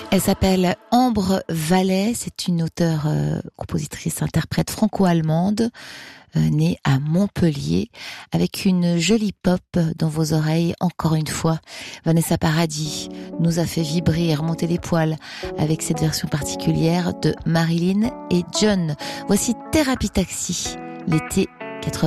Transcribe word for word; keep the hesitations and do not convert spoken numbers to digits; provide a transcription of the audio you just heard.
Elle s'appelle Ambre Vallée, c'est une auteure, euh, compositrice, interprète franco-allemande, euh, née à Montpellier, avec une jolie pop dans vos oreilles. Encore une fois, Vanessa Paradis nous a fait vibrer et remonter les poils avec cette version particulière de Marilyn et John. Voici Thérapie Taxi, l'été quatre-vingt.